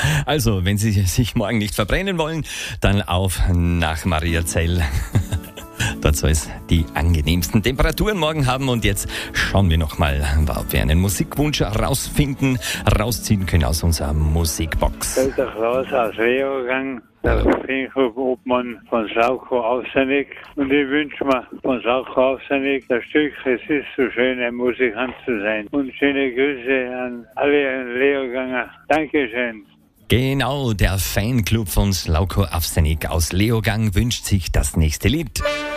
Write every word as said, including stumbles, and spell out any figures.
Also, wenn Sie sich morgen nicht verbrennen wollen, dann auf nach Mariazell. Dort soll es die angenehmsten Temperaturen morgen haben. Und jetzt schauen wir noch mal, ob wir einen Musikwunsch rausfinden, rausziehen können aus unserer Musikbox. Der Klaus aus Leogang, der Finko-Obmann von Sauko Aufsenig. Und ich wünsche mir von Sauko Aufsenig das Stück Es ist so schön, ein Musikant zu sein. Und schöne Grüße an alle Leoganger. Dankeschön. Genau, der Fanclub von Slauko Avsenik aus Leogang wünscht sich das nächste Lied.